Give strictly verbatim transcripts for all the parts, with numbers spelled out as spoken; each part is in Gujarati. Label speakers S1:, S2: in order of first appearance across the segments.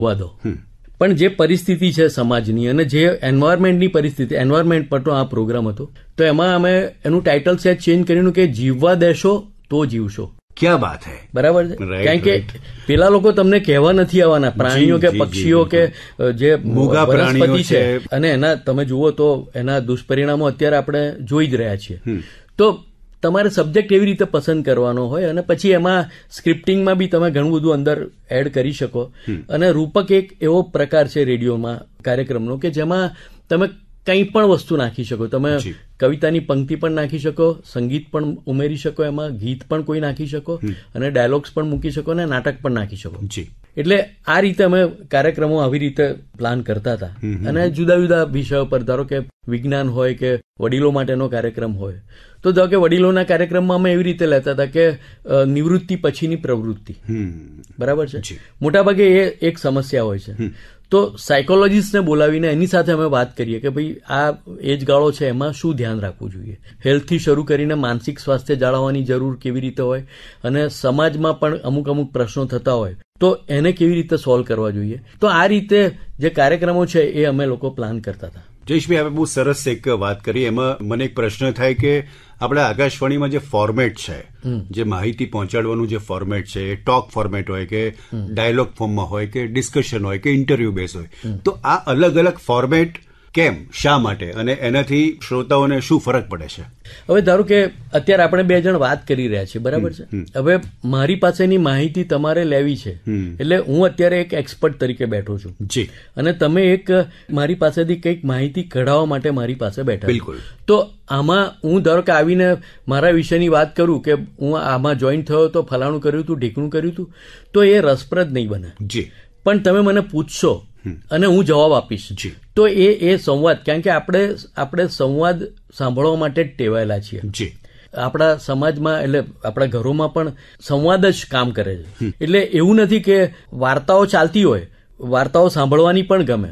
S1: હોવા દો, પણ જે પરિસ્થિતિ છે સમાજની અને જે એન્વાયરમેન્ટની પરિસ્થિતિ, એન્વાયરમેન્ટ પરનો આ પ્રોગ્રામ હતો, તો એમાં અમે એનું ટાઇટલ છે ચેન્જ કર્યું કે જીવવા દેશો તો જીવશો.
S2: ક્યાં વાત હૈ.
S1: બરાબર છે. કારણ કે પેલા લોકો તમને કહેવા નથી આવવાના, પ્રાણીઓ કે પક્ષીઓ કે જે વનસ્પતિ છે, અને એના તમે જુઓ તો એના દુષ્પરિણામો અત્યારે આપણે જોઈ જ રહ્યા છીએ. તો તમારે સબ્જેક્ટ એવી રીતે પસંદ કરવાનો હોય અને પછી એમાં સ્ક્રિપ્ટિંગમાં બી તમે ઘણું બધું અંદર એડ કરી શકો. અને રૂપક એક એવો પ્રકાર છે રેડિયોમાં કાર્યક્રમનો કે જેમાં તમે કંઈ પણ વસ્તુ નાખી શકો. તમે કવિતાની પંક્તિ પણ નાખી શકો, સંગીત પણ ઉમેરી શકો, એમાં ગીત પણ કોઈ નાખી શકો, અને ડાયલોગ્સ પણ મૂકી શકો, અને નાટક પણ નાખી શકો. એટલે આ રીતે અમે કાર્યક્રમો આવી રીતે પ્લાન કરતા હતા. અને જુદા જુદા વિષયો પર, ધારો કે વિજ્ઞાન હોય કે વડીલો માટેનો કાર્યક્રમ હોય, તો ધારો કે વડીલોના કાર્યક્રમમાં અમે એવી રીતે લેતા હતા કે નિવૃત્તિ પછીની પ્રવૃત્તિ. બરાબર છે. મોટાભાગે એ એક સમસ્યા હોય છે. તો સાયકોલોજીસ્ટને બોલાવીને એની સાથે અમે વાત કરીએ કે ભાઈ આ એજ ગાળો છે, એમાં શું ધ્યાન રાખવું જોઈએ. હેલ્થથી શરૂ કરીને માનસિક સ્વાસ્થ્ય જાળવવાની જરૂર કેવી રીતે હોય, અને સમાજમાં પણ અમુક અમુક પ્રશ્નો થતા હોય તો એને કેવી રીતે સોલ્વ કરવા જોઈએ. તો આ રીતે જે કાર્યક્રમો છે એ અમે લોકો પ્લાન કરતા હતા.
S2: જયેશભાઈ, આપણે બહુ સરસ એક વાત કરી. એમાં મને એક પ્રશ્ન થાય કે આપણા આકાશવાણીમાં જે ફોર્મેટ છે, જે માહિતી પહોંચાડવાનું જે ફોર્મેટ છે, એ ટોક ફોર્મેટ હોય કે ડાયલોગ ફોર્મમાં હોય કે ડિસ્કશન હોય કે ઇન્ટરવ્યુ બેઝ હોય, તો આ અલગ અલગ ફોર્મેટ કેમ, શા માટે, અને એનાથી શ્રોતાઓને શું ફરક પડે છે?
S1: હવે ધારો કે અત્યારે આપણે બે જણ વાત કરી રહ્યા છીએ, બરાબર છે. હવે મારી પાસેની માહિતી તમારે લેવી છે, એટલે હું અત્યારે એક એક્સપર્ટ તરીકે બેઠો છું, જી, અને તમે એક મારી પાસેથી કંઈક માહિતી કઢાવવા માટે મારી પાસે બેઠા.
S2: બિલકુલ.
S1: તો આમાં હું ધારો કે આવીને મારા વિષયની વાત કરું કે હું આમાં જોઈન થયો તો ફલાણું કર્યું હતું, ઢીકણું કર્યું હતું, તો એ રસપ્રદ નહીં બને. જી. પણ તમે મને પૂછશો અને હું જવાબ આપીશ, તો એ એ સંવાદ, કારણ કે આપણે આપણે સંવાદ સાંભળવા માટે જ ટેવાયેલા છીએ. આપણા સમાજમાં, એટલે આપણા ઘરોમાં પણ સંવાદ જ કામ કરે છે. એટલે એવું નથી કે વાર્તાઓ ચાલતી હોય, વાર્તાઓ સાંભળવાની પણ ગમે,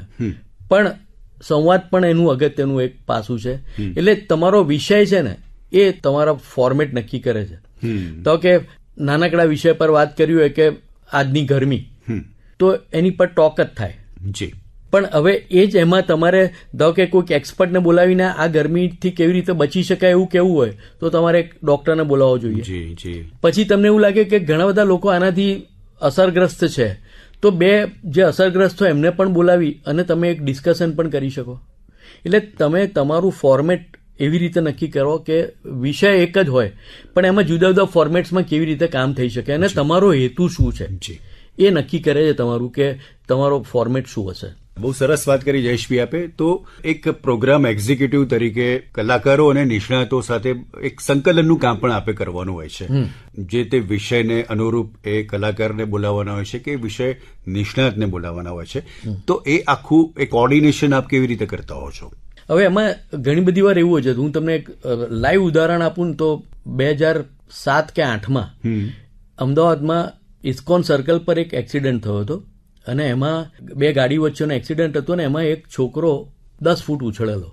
S1: પણ સંવાદ પણ એનું અગત્યનું એક પાસું છે. એટલે તમારો વિષય છે ને એ તમારા ફોર્મેટ નક્કી કરે છે. તો કે નાનકડા વિષય પર વાત કરી હોય કે આજની ગરમી, તો એની પર ટોક જ થાય. જી. પણ હવે એ જ એમાં તમારે ધારો કે કોઈક એક્સપર્ટને બોલાવીને આ ગરમીથી કેવી રીતે બચી શકાય એવું કેવું હોય, તો તમારે એક ડોક્ટરને બોલાવવો જોઈએ. જી જી. પછી તમને એવું લાગે કે ઘણા બધા લોકો આનાથી અસરગ્રસ્ત છે, તો બે જે અસરગ્રસ્ત હોય એમને પણ બોલાવી અને તમે એક ડિસ્કશન પણ કરી શકો. એટલે તમે તમારું ફોર્મેટ એવી રીતે નક્કી કરો કે વિષય એક જ હોય, પણ એમાં જુદા જુદા ફોર્મેટ્સમાં કેવી રીતે કામ થઈ શકે, અને તમારો હેતુ શું છે એ નક્કી કરે છે તમારું કે તમારો ફોર્મેટ શું હશે.
S2: બહુ સરસ વાત કરી જયેશભાઈ આપે. તો એક પ્રોગ્રામ એક્ઝિક્યુટિવ તરીકે કલાકારો અને નિષ્ણાતો સાથે એક સંકલનનું કામ પણ આપે કરવાનું હોય છે. જે તે વિષયને અનુરૂપ એ કલાકારને બોલાવવાના હોય છે કે વિષય નિષ્ણાતને બોલાવવાના હોય છે. તો એ આખું એક કોર્ડિનેશન આપ કેવી રીતે કરતા હો છો?
S1: હવે એમાં ઘણી બધી વાર એવું છે, હું તમને એક લાઈવ ઉદાહરણ આપું ને, તો બે હજાર સાત કે આઠમાં અમદાવાદમાં ઇસ્કોન સર્કલ પર એક એક્સિડન્ટ થયો હતો, અને એમાં બે ગાડી વચ્ચેનો એક્સિડન્ટ હતો, ને એમાં એક છોકરો દસ ફૂટ ઉછળેલો,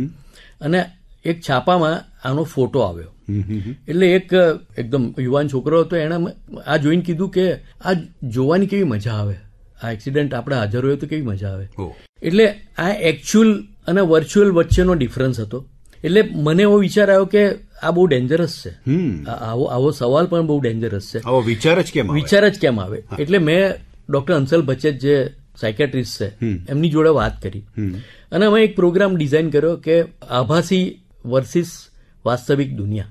S1: અને એક છાપામાં આનો ફોટો આવ્યો. એટલે એક એકદમ યુવાન છોકરો હતો, એણે આ જોઈને કીધું કે આ જોવાની કેવી મજા આવે, આ એક્સિડન્ટ આપણે હાજર હોય તો કેવી મજા આવે. એટલે આ એકચ્યુઅલ અને વર્ચ્યુઅલ વચ્ચેનો ડિફરન્સ હતો. એટલે મને એવો વિચાર આવ્યો કે આ બહુ ડેન્જરસ છે, આવો આવો સવાલ પણ બહુ ડેન્જરસ છે.
S2: આવો વિચાર જ કેમ
S1: વિચાર જ કેમ આવે? એટલે મેં ડોક્ટર અંસલ બચેત જે સાયકેટ્રિસ્ટ છે એમની જોડે વાત કરી, અને અમે એક પ્રોગ્રામ ડિઝાઇન કર્યો કે આભાસી વર્સિસ વાસ્તવિક દુનિયા,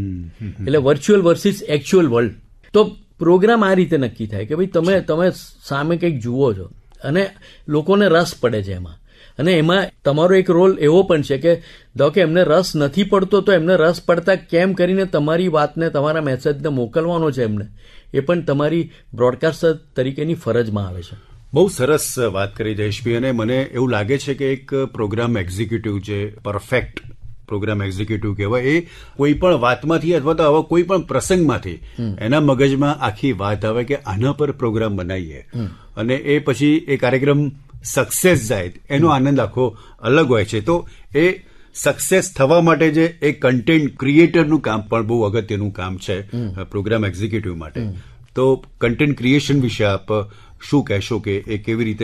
S1: એટલે વર્ચ્યુઅલ વર્સિસ એકચ્યુઅલ વર્લ્ડ. તો પ્રોગ્રામ આ રીતે નક્કી થાય કે ભાઈ તમે તમે સામે કંઈક જુઓ છો અને લોકોને રસ પડે છે એમાં, અને એમાં તમારો એક રોલ એવો પણ છે કે ધારો કે એમને રસ નથી પડતો, તો એમને રસ પડતા કેમ કરીને તમારી વાતને, તમારા મેસેજને મોકલવાનો છે એમને, એ પણ તમારી બ્રોડકાસ્ટર તરીકેની ફરજમાં આવે છે.
S2: બહુ સરસ વાત કરી જયેશભાઈ. અને મને એવું લાગે છે કે એક પ્રોગ્રામ એક્ઝિક્યુટિવ જે પરફેક્ટ પ્રોગ્રામ એક્ઝિક્યુટિવ કહેવાય, એ કોઈ પણ વાતમાંથી અથવા તો આવા કોઈ પણ પ્રસંગમાંથી એના મગજમાં આખી વાત આવે કે આના પર પ્રોગ્રામ બનાવીએ, અને એ પછી એ કાર્યક્રમ સક્સેસ જાય, એનો આનંદ આખો અલગ હોય છે. તો એ સક્સેસ થવા માટે જે એ કન્ટેન્ટ ક્રિએટરનું કામ પણ બહુ અગત્યનું કામ છે પ્રોગ્રામ એક્ઝિક્યુટિવ માટે. તો કન્ટેન્ટ ક્રિએશન વિશે આપ શું કહેશો કે એ કેવી રીતે